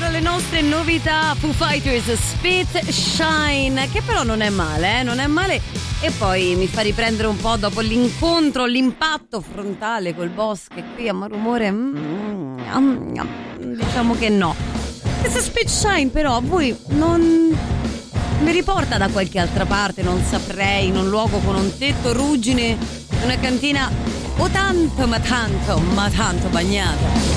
tra le nostre novità Foo Fighters Spit Shine, che però non è male, non è male, e poi mi fa riprendere un po' dopo l'impatto frontale col boss che qui a Rumore diciamo che no. Questo Spit Shine però a voi non mi riporta da qualche altra parte, non saprei, in un luogo con un tetto, ruggine, una cantina o tanto ma tanto bagnata.